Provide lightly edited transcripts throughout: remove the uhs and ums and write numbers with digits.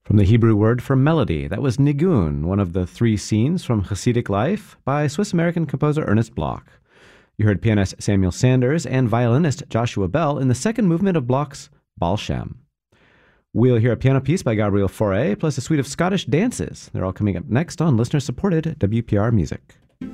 From the Hebrew word for melody, that was nigun, one of the three scenes from Hasidic life by Swiss-American composer Ernest Bloch. You heard pianist Samuel Sanders and violinist Joshua Bell in the second movement of Bloch's Baal Shem. We'll hear a piano piece by Gabriel Fauré, plus a suite of Scottish dances. They're all coming up next on listener-supported WPR Music.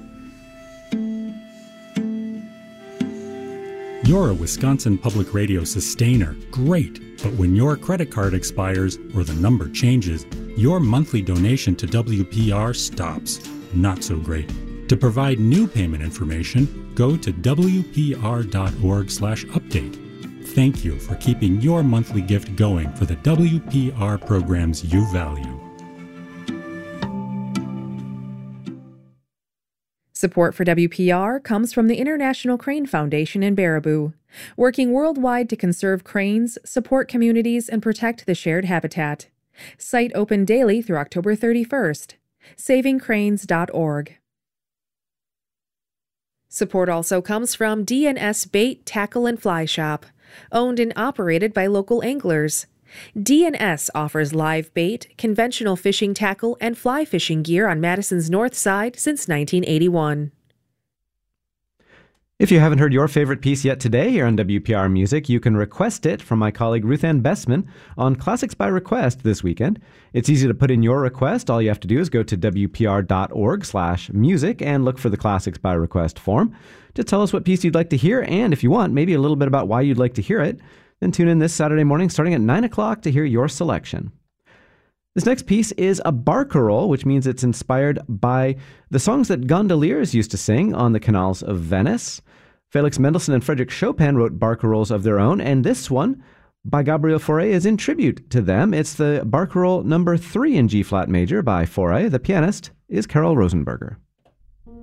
You're a Wisconsin Public Radio sustainer. Great. But when your credit card expires or the number changes, your monthly donation to WPR stops. Not so great. To provide new payment information, go to wpr.org/update. Thank you for keeping your monthly gift going for the WPR programs you value. Support for WPR comes from the International Crane Foundation in Baraboo, working worldwide to conserve cranes, support communities, and protect the shared habitat. Site open daily through October 31st. savingcranes.org. Support also comes from D&S Bait, Tackle, and Fly Shop, owned and operated by local anglers. D&S offers live bait, conventional fishing tackle, and fly fishing gear on Madison's north side since 1981. If you haven't heard your favorite piece yet today here on WPR Music, you can request it from my colleague Ruth Ann Bessman on Classics by Request this weekend. It's easy to put in your request. All you have to do is go to wpr.org/music and look for the Classics by Request form. Just tell us what piece you'd like to hear, and if you want, maybe a little bit about why you'd like to hear it. Then tune in this Saturday morning starting at 9 o'clock to hear your selection. This next piece is a barcarolle, which means it's inspired by the songs that gondoliers used to sing on the canals of Venice. Felix Mendelssohn and Frédéric Chopin wrote barcarolles of their own, and this one by Gabriel Fauré is in tribute to them. It's the barcarolle number 3 in G-flat major by Fauré. The pianist is Carol Rosenberger.